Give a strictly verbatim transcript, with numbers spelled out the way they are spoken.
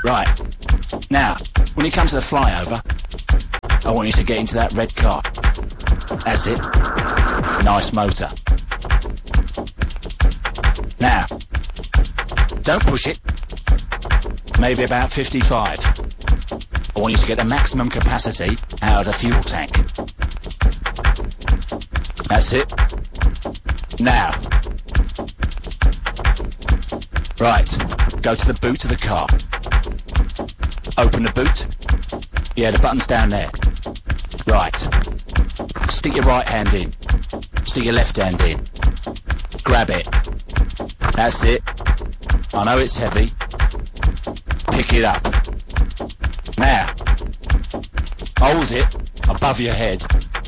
Right. Now, when you come to the flyover, I want you to get into that red car. That's it. Nice motor. Now, don't push it. Maybe about fifty-five. I want you to get the maximum capacity out of the fuel tank. That's it. Now. Right, go to the boot of the car. Open the boot. Yeah, the button's down there. Right. Stick your right hand in. Stick your left hand in. Grab it. That's it. I know it's heavy. Pick it up. Now, hold it above your head